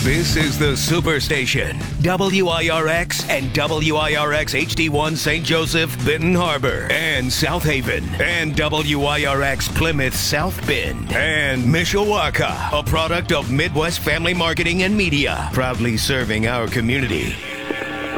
This is the Superstation, WIRX and WIRX HD1 St. Joseph, Benton Harbor, and South Haven, and WIRX Plymouth South Bend, and Mishawaka, a product of Midwest Family Marketing and Media, proudly serving our community.